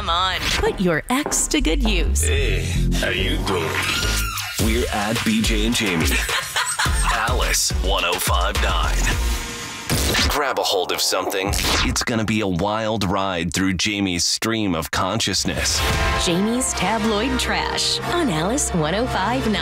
Come on, put your ex to good use. Hey, how you doing? We're at BJ and Jamie. Alice 105.9. Grab a hold of something. It's going to be a wild ride through Jamie's stream of consciousness. Jamie's Tabloid Trash on Alice 105.9.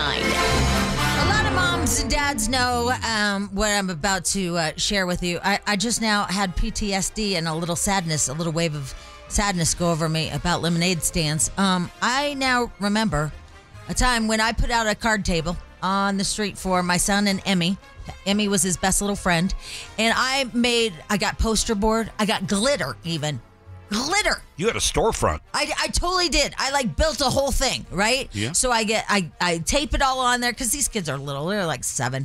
A lot of moms and dads know what I'm about to share with you. I just now had PTSD and a little wave of sadness go over me about lemonade stands. I now remember a time when I put out a card table on the street for my son and Emmy. Emmy was his best little friend. And I got poster board. I got glitter even. Glitter. You had a storefront. I totally did. I built a whole thing, right? Yeah. So I tape it all on there because these kids are little. They're like 6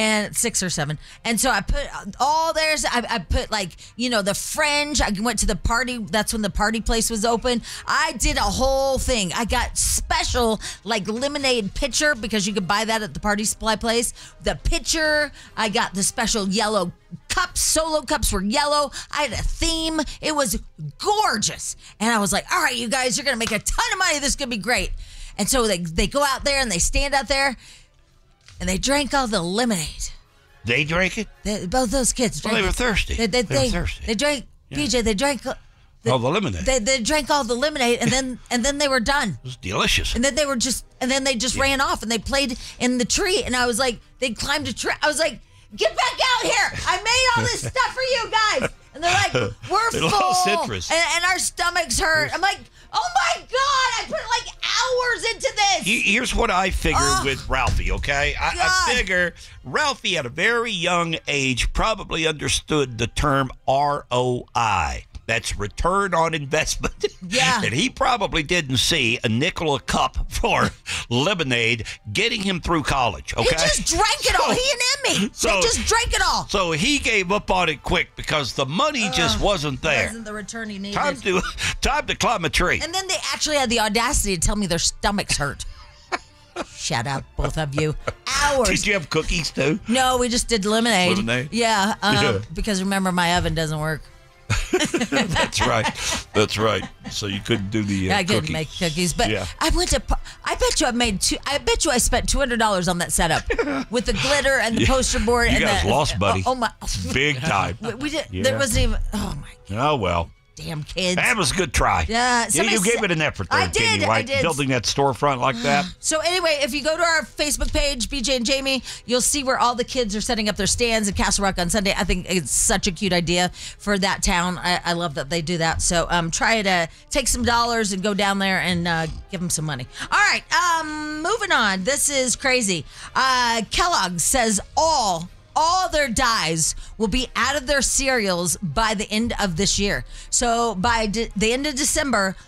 or 7. And so I put all theirs. I put the fringe. I went to the party. That's when the party place was open. I did a whole thing. I got special lemonade pitcher because you could buy that at the party supply place. The pitcher. I got the special yellow cups. Solo cups were yellow. I had a theme. It was gorgeous. And I was like, all right, you guys, you're going to make a ton of money. This is going to be great. And so they go out there and they stand out there and they drank all the lemonade. They drank it? Both those kids drank they were thirsty. They were thirsty. They drank, yeah. BJ, they drank... all the lemonade. They drank all the lemonade and then they were done. It was delicious. And then they just ran off and they played in the tree. And I was like, they climbed a tree. I was like, get back out here. I made all this stuff for you guys. And they're like, we're full. Citrus. And our stomachs hurt. I'm like, oh my God, I put hours into this. Here's what I figured with Ralphie, okay? I figure Ralphie at a very young age probably understood the term ROI. That's return on investment. Yeah. And he probably didn't see a nickel a cup for lemonade getting him through college, okay? He just drank it all. He and Emmy. They just drank it all. So he gave up on it quick because the money just wasn't there. Wasn't the return he needed. Time to climb a tree. And then they actually had the audacity to tell me their stomachs hurt. Shut up, both of you. Hours. Did you have cookies too? No, we just did lemonade. Yeah, because remember, my oven doesn't work. That's right. So you couldn't do the I couldn't make cookies, but yeah. I bet you I spent $200 on that setup with the glitter and the poster board. You and guys lost, buddy. Oh my! Big time. We did. Yeah. There wasn't even. Oh my God. Oh well. Damn kids. That was a good try. Yeah. You gave it an effort there, Jamie, right? I did. Building that storefront like that. So anyway, if you go to our Facebook page, BJ and Jamie, you'll see where all the kids are setting up their stands in Castle Rock on Sunday. I think it's such a cute idea for that town. I love that they do that. So try to take some dollars and go down there and give them some money. All right. Moving on. This is crazy. Kellogg says all their dyes will be out of their cereals by the end of this year. So by the end of December,